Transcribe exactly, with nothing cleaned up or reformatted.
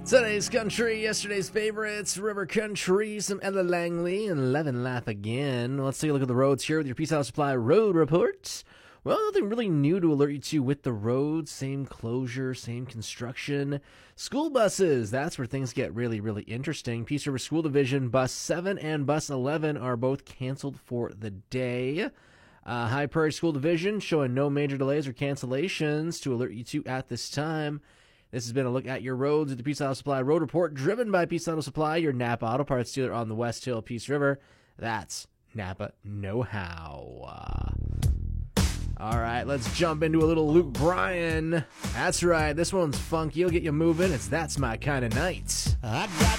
Today's country, yesterday's favorites, River Country, some Ella Langley, and Levin Laugh again. Let's take a look at the roads here with your Peace Out Supply Road Report. Well, nothing really new to alert you to with the roads. Same closure, same construction. School buses, that's where things get really, really interesting. Peace River School Division, Bus seven and Bus eleven are both canceled for the day. Uh, High Prairie School Division showing no major delays or cancellations to alert you to at this time. This has been a look at your roads with the Peace Auto Supply Road Report, driven by Peace Auto Supply, your Napa Auto Parts dealer on the West Hill, Peace River. That's Napa Know-How. Uh, all right, let's jump into a little Luke Bryan. That's right, this one's funky. It'll get you moving. It's That's My Kind of Night. I got